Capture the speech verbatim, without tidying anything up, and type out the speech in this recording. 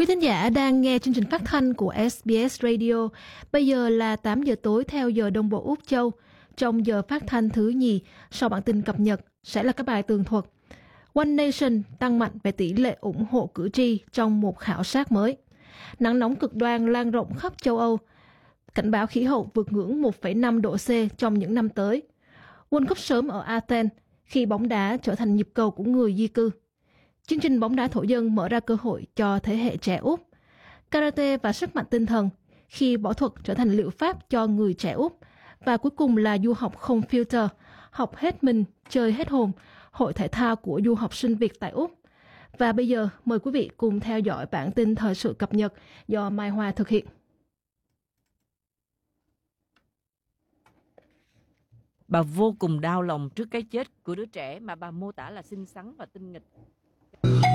Quý thính giả đang nghe chương trình phát thanh của ét bê ét Radio. Bây giờ là tám giờ tối theo giờ Đông Bộ Úc Châu. Trong giờ phát thanh thứ nhì, sau bản tin cập nhật sẽ là các bài tường thuật. One Nation tăng mạnh về tỷ lệ ủng hộ cử tri trong một khảo sát mới. Nắng nóng cực đoan lan rộng khắp châu Âu. Cảnh báo khí hậu vượt ngưỡng một phẩy năm độ C trong những năm tới. World Cup sớm ở Athens khi bóng đá trở thành nhịp cầu của người di cư. Chương trình bóng đá thổ dân mở ra cơ hội cho thế hệ trẻ Úc. Karate và sức mạnh tinh thần khi võ thuật trở thành liệu pháp cho người trẻ Úc. Và cuối cùng là du học không filter, học hết mình, chơi hết hồn, hội thể thao của du học sinh Việt tại Úc. Và bây giờ mời quý vị cùng theo dõi bản tin thời sự cập nhật do Mai Hoa thực hiện. Bà vô cùng đau lòng trước cái chết của đứa trẻ mà bà mô tả là xinh xắn và tinh nghịch.